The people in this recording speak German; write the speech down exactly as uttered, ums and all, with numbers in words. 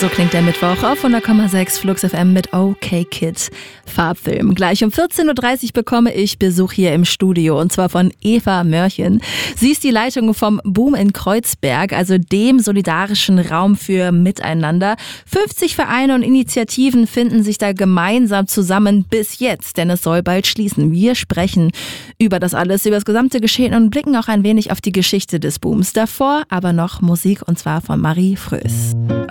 So klingt der Mittwoch auf hundert Komma sechs Flux F M mit Okay Kid. Farbfilm. Gleich um vierzehn Uhr dreißig bekomme ich Besuch hier im Studio und zwar von Eva Mörchen. Sie ist die Leitung vom Boom in Kreuzberg, also dem solidarischen Raum für Miteinander. fünfzig Vereine und Initiativen finden sich da gemeinsam zusammen bis jetzt, denn es soll bald schließen. Wir sprechen über das alles, über das gesamte Geschehen und blicken auch ein wenig auf die Geschichte des Booms. Davor aber noch Musik und zwar von Marie Fröß.